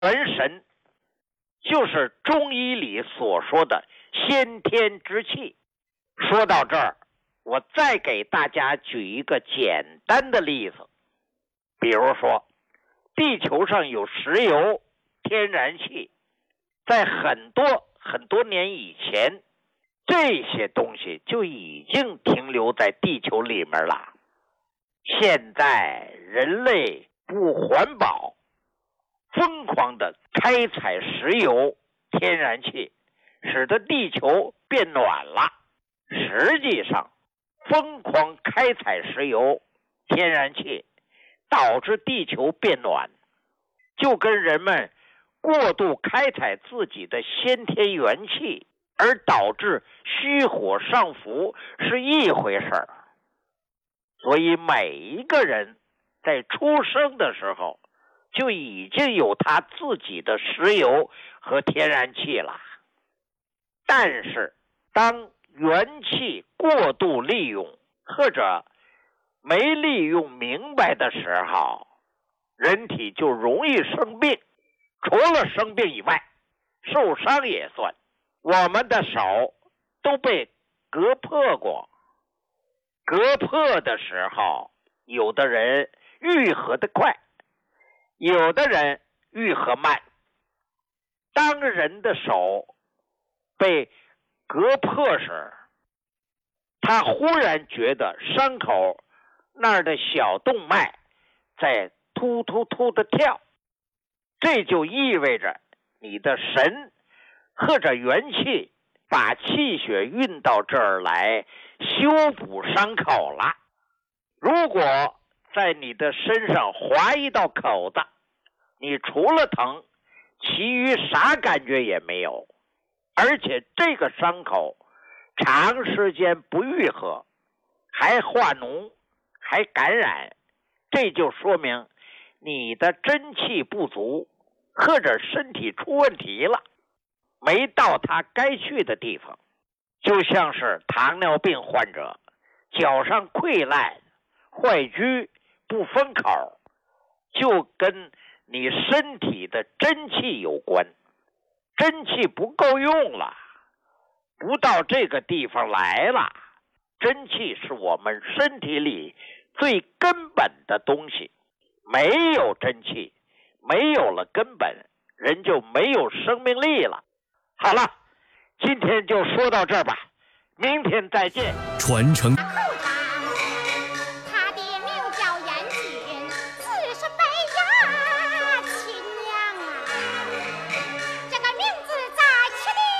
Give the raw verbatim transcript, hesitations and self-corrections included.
元神就是中医里所说的先天之气。说到这儿，我再给大家举一个简单的例子，比如说地球上有石油、天然气，在很多很多年以前，这些东西就已经停留在地球里面了。现在人类不环保，疯狂的开采石油、天然气，使得地球变暖了。实际上，疯狂开采石油、天然气导致地球变暖，就跟人们过度开采自己的先天元气而导致虚火上浮是一回事儿。所以每一个人在出生的时候就已经有他自己的石油和天然气了。但是当元气过度利用或者没利用明白的时候，人体就容易生病。除了生病以外，受伤也算。我们的手都被割破过，割破的时候，有的人愈合的快，有的人愈合慢。当人的手被割破时，他忽然觉得伤口那儿的小动脉在突突突的跳，这就意味着你的神或者元气把气血运到这儿来修补伤口了。如果在你的身上划一道口子，你除了疼，其余啥感觉也没有，而且这个伤口长时间不愈合，还化脓，还感染，这就说明你的真气不足，或者身体出问题了，没到他该去的地方。就像是糖尿病患者脚上溃烂、坏疽、不封口，就跟你身体的真气有关。真气不够用了，不到这个地方来了。真气是我们身体里最根本的东西，没有真气，没有了根本，人就没有生命力了。好了，今天就说到这儿吧，明天再见。 传承